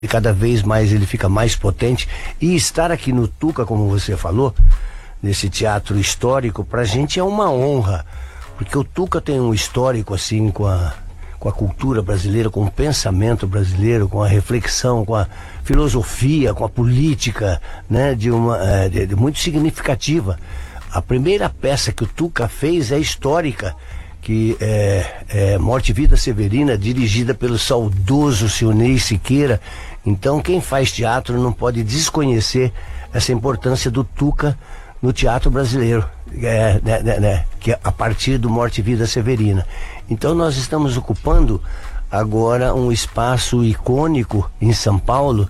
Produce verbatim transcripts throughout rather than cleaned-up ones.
e cada vez mais ele fica mais potente. E estar aqui no Tuca, como você falou, nesse teatro histórico, pra gente é uma honra, porque o Tuca tem um histórico assim com a, com a cultura brasileira, com o pensamento brasileiro, com a reflexão, com a filosofia, com a política, né, de uma é, de, de muito significativa. A primeira peça que o Tuca fez é histórica, que é, é Morte e Vida Severina, dirigida pelo saudoso senhor Ney Siqueira. Então quem faz teatro não pode desconhecer essa importância do Tuca no teatro brasileiro, é, né, né, né, que é a partir do Morte e Vida Severina. Então nós estamos ocupando agora um espaço icônico em São Paulo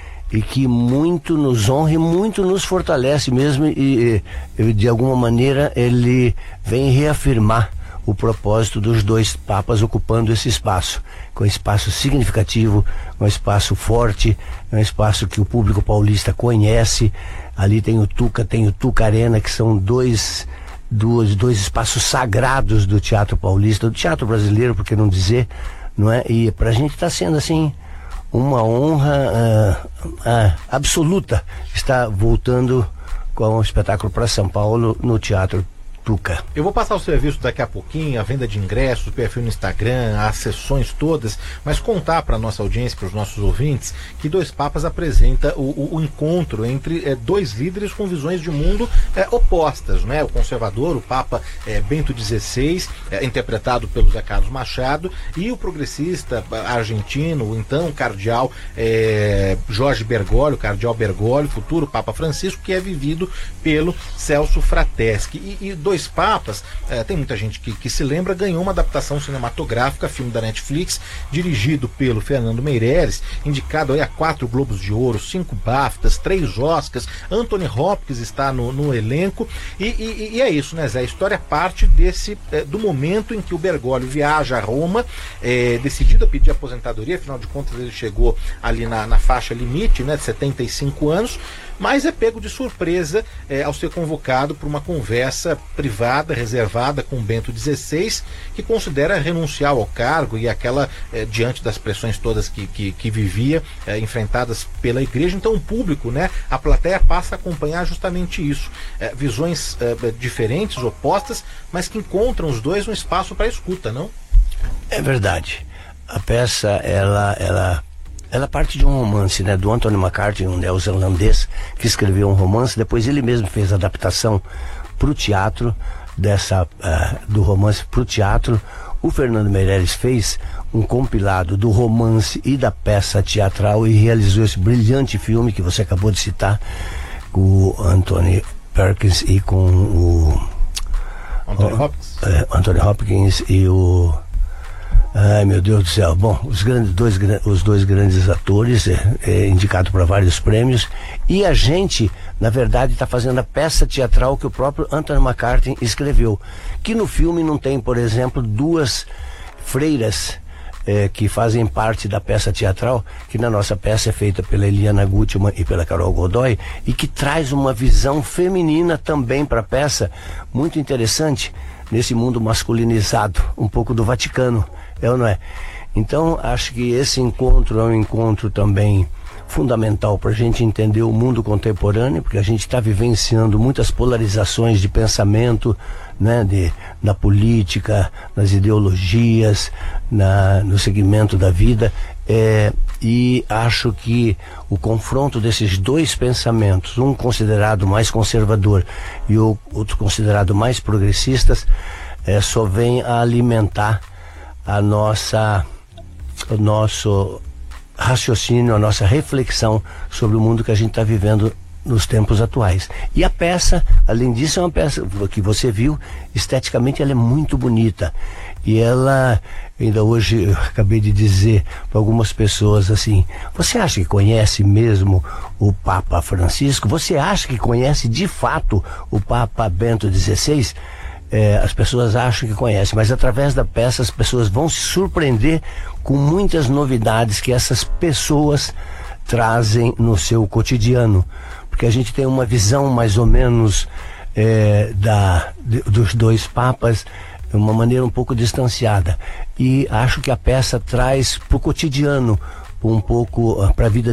e que muito nos honra e muito nos fortalece mesmo, e, e de alguma maneira ele vem reafirmar o propósito dos dois papas ocupando esse espaço, com um espaço significativo, um espaço forte, um espaço que o público paulista conhece. Ali tem o Tuca, tem o Tuca Arena, que são dois, dois, dois espaços sagrados do teatro paulista, do teatro brasileiro, por que não dizer, não é? E pra gente está sendo assim uma honra uh, uh, absoluta estar voltando com o espetáculo para São Paulo no Teatro Tuca. Eu vou passar o serviço daqui a pouquinho, a venda de ingressos, o perfil no Instagram, as sessões todas, mas contar para a nossa audiência, para os nossos ouvintes, que Dois Papas apresenta o, o, o encontro entre é, dois líderes com visões de mundo é, opostas, né? O conservador, o Papa é, Bento dezesseis, é, interpretado pelo Zé Carlos Machado, e o progressista argentino, o então cardeal é, Jorge Bergoglio, cardeal Bergoglio, futuro Papa Francisco, que é vivido pelo Celso Frateschi. E, e Dois Papas, é, tem muita gente que, que se lembra, ganhou uma adaptação cinematográfica, filme da Netflix, dirigido pelo Fernando Meirelles, indicado aí a quatro Globos de Ouro, cinco BAFTAs, três Oscars. Anthony Hopkins está no, no elenco, e, e, e é isso, né, Zé? A história parte desse, é, do momento em que o Bergoglio viaja a Roma, é, decidido a pedir aposentadoria, afinal de contas ele chegou ali na, na faixa limite, né, de setenta e cinco anos, mas é pego de surpresa é, ao ser convocado para uma conversa privada, reservada com Bento dezesseis, que considera renunciar ao cargo, e aquela, é, diante das pressões todas que, que, que vivia, é, enfrentadas pela igreja. Então o público, né, a plateia passa a acompanhar justamente isso, é, visões é, diferentes, opostas, mas que encontram os dois um espaço para escuta, não? É verdade. A peça, ela... ela... Ela parte de um romance, né, do Anthony McCarthy, um neozelandês que escreveu um romance. Depois ele mesmo fez a adaptação para o teatro dessa, uh, do romance para o teatro. O Fernando Meirelles fez um compilado do romance e da peça teatral e realizou esse brilhante filme que você acabou de citar, com o Anthony Perkins e com o Anthony Hopkins, uh, Anthony Hopkins e o Ai, meu Deus do céu. Bom, os, grandes, dois, os dois grandes atores, é, é indicado para vários prêmios, e a gente, na verdade, está fazendo a peça teatral que o próprio Anthony McCarthy escreveu, que no filme não tem, por exemplo, duas freiras é, que fazem parte da peça teatral, que na nossa peça é feita pela Eliana Gutmann e pela Carol Godoy, e que traz uma visão feminina também para a peça, muito interessante, nesse mundo masculinizado, um pouco do Vaticano, é ou não é? Então acho que esse encontro é um encontro também fundamental para a gente entender o mundo contemporâneo, porque a gente está vivenciando muitas polarizações de pensamento, né, de, na política, nas ideologias, na, no segmento da vida, é, e acho que o confronto desses dois pensamentos, um considerado mais conservador e o outro considerado mais progressistas, é, só vem a alimentar a nossa, o nosso raciocínio, a nossa reflexão sobre o mundo que a gente está vivendo nos tempos atuais. E a peça, além disso, é uma peça que você viu, esteticamente ela é muito bonita. E ela, ainda hoje eu acabei de dizer para algumas pessoas assim, você acha que conhece mesmo o Papa Francisco? Você acha que conhece de fato o Papa Bento dezesseis? É, as pessoas acham que conhecem, mas através da peça as pessoas vão se surpreender com muitas novidades que essas pessoas trazem no seu cotidiano, porque a gente tem uma visão mais ou menos é, da, de, dos dois papas de uma maneira um pouco distanciada, e acho que a peça traz para o cotidiano, um pouco para a vida